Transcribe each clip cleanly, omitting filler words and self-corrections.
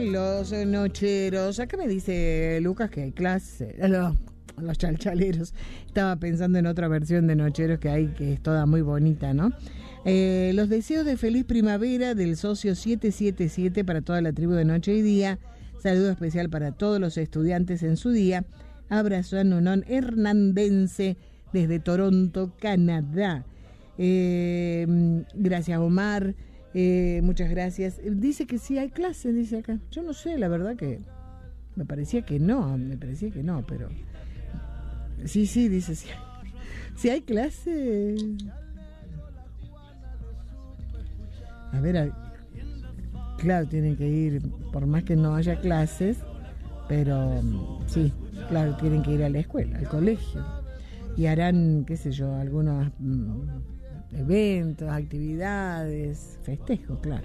tal los nocheros? Acá me dice Lucas que hay clase. Los chalchaleros. Estaba pensando en otra versión de nocheros que hay, que es toda muy bonita, ¿no? Los deseos de feliz primavera del socio 777 para toda la tribu de Noche y Día. Saludo especial para todos los estudiantes en su día. Abrazo a Nunón Hernandense desde Toronto, Canadá. Gracias, Omar. Muchas gracias. Dice que sí hay clases, dice acá. Yo no sé, la verdad que me parecía que no, pero sí, dice sí. Si hay clases. A ver, claro, tienen que ir, por más que no haya clases, pero sí, claro, tienen que ir a la escuela, al colegio, y harán, qué sé yo, algunos eventos, actividades, festejos, claro.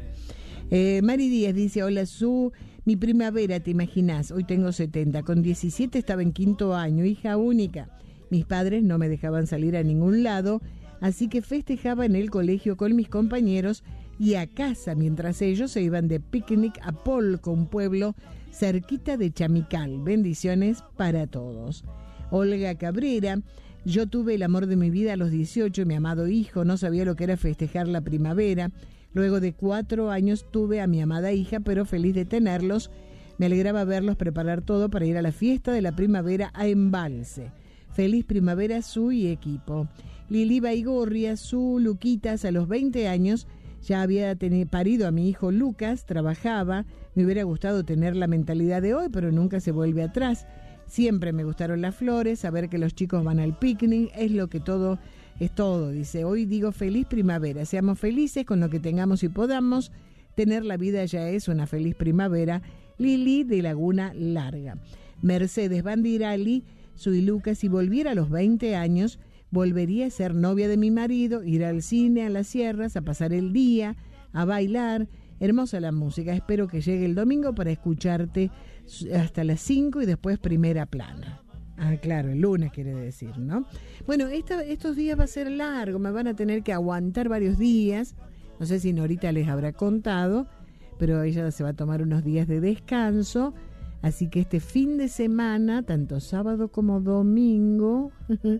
Mari Díaz dice, hola Su, mi primavera, ¿te imaginás? Hoy tengo 70, con 17 estaba en 5º año, hija única. Mis padres no me dejaban salir a ningún lado, así que festejaba en el colegio con mis compañeros y a casa, mientras ellos se iban de picnic a Polco, un pueblo cerquita de Chamical. Bendiciones para todos. Olga Cabrera, yo tuve el amor de mi vida a los 18, mi amado hijo, no sabía lo que era festejar la primavera. Luego de 4 años tuve a mi amada hija, pero feliz de tenerlos. Me alegraba verlos preparar todo para ir a la fiesta de la primavera a Embalse. Feliz primavera, Su y equipo. Lili Baigorria, Su, Luquitas, a los 20 años ya había parido a mi hijo Lucas, trabajaba, me hubiera gustado tener la mentalidad de hoy, pero nunca se vuelve atrás. Siempre me gustaron las flores, saber que los chicos van al picnic, es lo que todo es todo, dice. Hoy digo feliz primavera, seamos felices con lo que tengamos y podamos, tener la vida ya es una feliz primavera. Lili de Laguna Larga. Mercedes Bandirali, soy Lucas, si volviera a los 20 años, volvería a ser novia de mi marido, ir al cine, a las sierras, a pasar el día, a bailar. Hermosa la música, espero que llegue el domingo para escucharte hasta las 5 y después primera plana. Ah, claro, el lunes quiere decir, ¿no? Bueno, estos días va a ser largo, me van a tener que aguantar varios días. No sé si Norita les habrá contado, pero ella se va a tomar unos días de descanso. Así que este fin de semana, tanto sábado como domingo,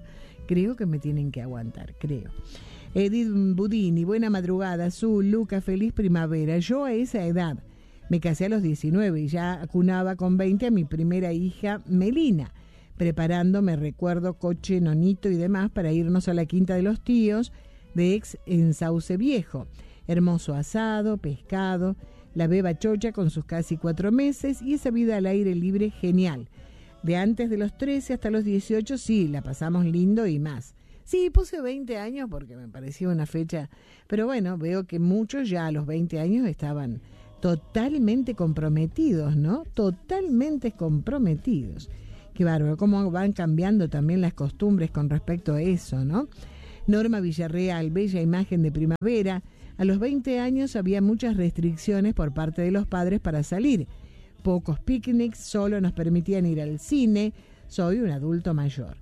creo que me tienen que aguantar, creo. Edith Budini, buena madrugada. Su, Luca, feliz primavera. Yo a esa edad me casé a los 19 y ya acunaba con 20 a mi primera hija Melina, preparándome, recuerdo, coche, nonito y demás para irnos a la quinta de los tíos de ex en Sauce Viejo. Hermoso asado, pescado, la beba chocha con sus casi 4 meses y esa vida al aire libre genial. De antes de los 13 hasta los 18, sí, la pasamos lindo y más. Sí, puse 20 años porque me parecía una fecha, pero bueno, veo que muchos ya a los 20 años estaban totalmente comprometidos, ¿no? Totalmente comprometidos. Qué bárbaro, cómo van cambiando también las costumbres con respecto a eso, ¿no? Norma Villarreal, bella imagen de primavera. A los 20 años había muchas restricciones por parte de los padres para salir. Pocos picnics, solo nos permitían ir al cine. Soy un adulto mayor.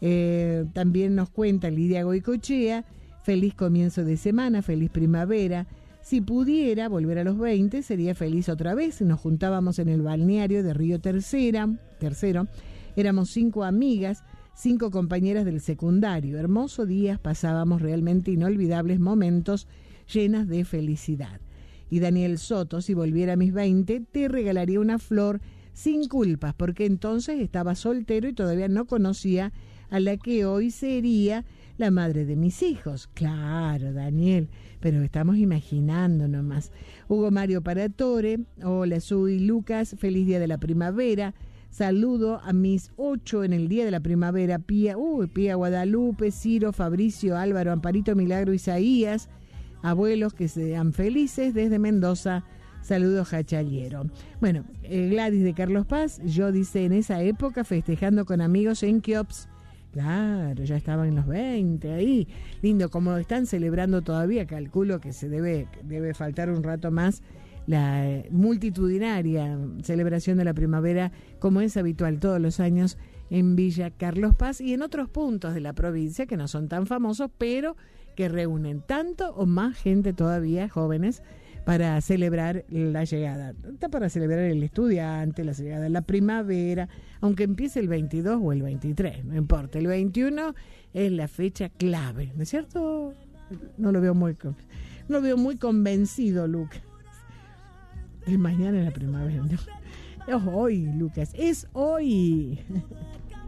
También nos cuenta Lidia Goicochea, feliz comienzo de semana, feliz primavera. Si pudiera volver a los 20, sería feliz otra vez. Nos juntábamos en el balneario de Río Tercero. Éramos 5 amigas, 5 compañeras del secundario. Hermosos días, pasábamos realmente inolvidables momentos llenas de felicidad. Y Daniel Soto, si volviera a mis 20, te regalaría una flor sin culpas, porque entonces estaba soltero y todavía no conocía a la que hoy sería la madre de mis hijos. Claro, Daniel, pero estamos imaginando nomás. Hugo Mario Paratore, hola Sui Lucas, feliz día de la primavera. Saludo a mis 8 en el día de la primavera, Pía Guadalupe, Ciro, Fabricio, Álvaro, Amparito, Milagro, Isaías, abuelos que sean felices desde Mendoza. Saludos, Jachaliero. Bueno, Gladys de Carlos Paz, yo dice en esa época festejando con amigos en Kiops. Claro, ya estaban en los 20 ahí. Lindo, como están celebrando todavía, calculo que se debe faltar un rato más la multitudinaria celebración de la primavera, como es habitual todos los años en Villa Carlos Paz y en otros puntos de la provincia que no son tan famosos, pero que reúnen tanto o más gente todavía, jóvenes, para celebrar la llegada. Está para celebrar el estudiante, la llegada de la primavera, aunque empiece el 22 o el 23, no importa. El 21 es la fecha clave, ¿no es cierto? No lo veo muy convencido, Lucas. El mañana es la primavera. ¿No? Es hoy, Lucas, es hoy.